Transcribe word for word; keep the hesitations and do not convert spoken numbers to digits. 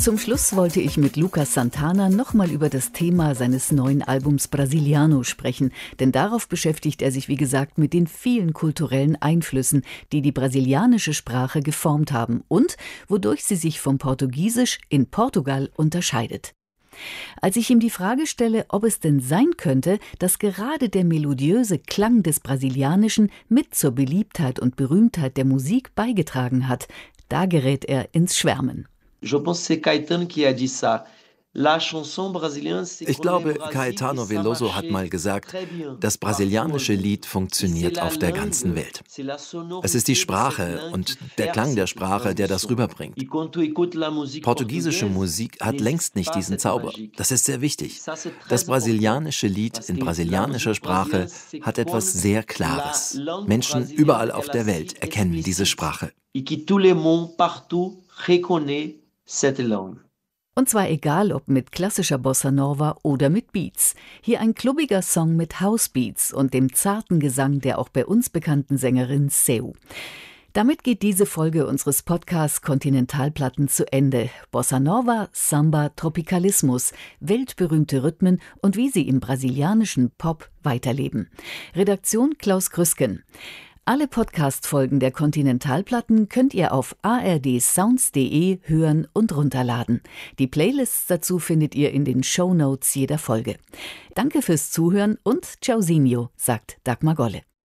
Zum Schluss wollte ich mit Lucas Santana nochmal über das Thema seines neuen Albums Brasiliano sprechen, denn darauf beschäftigt er sich, wie gesagt, mit den vielen kulturellen Einflüssen, die die brasilianische Sprache geformt haben und wodurch sie sich vom Portugiesisch in Portugal unterscheidet. Als ich ihm die Frage stelle, ob es denn sein könnte, dass gerade der melodiöse Klang des Brasilianischen mit zur Beliebtheit und Berühmtheit der Musik beigetragen hat, da gerät er ins Schwärmen. Ich glaube, Caetano Veloso hat mal gesagt, das brasilianische Lied funktioniert auf der ganzen Welt. Es ist die Sprache und der Klang der Sprache, der das rüberbringt. Portugiesische Musik hat längst nicht diesen Zauber. Das ist sehr wichtig. Das brasilianische Lied in brasilianischer Sprache hat etwas sehr Klares. Menschen überall auf der Welt erkennen diese Sprache. Und zwar egal, ob mit klassischer Bossa Nova oder mit Beats. Hier ein klubbiger Song mit Housebeats und dem zarten Gesang der auch bei uns bekannten Sängerin Seu. Damit geht diese Folge unseres Podcasts Kontinentalplatten zu Ende. Bossa Nova, Samba, Tropicalismus, weltberühmte Rhythmen und wie sie im brasilianischen Pop weiterleben. Redaktion Klaus Krüsken. Alle Podcast-Folgen der Kontinentalplatten könnt ihr auf a r d sounds punkt d e hören und runterladen. Die Playlists dazu findet ihr in den Shownotes jeder Folge. Danke fürs Zuhören und Tchauzinho, sagt Dagmar Golle.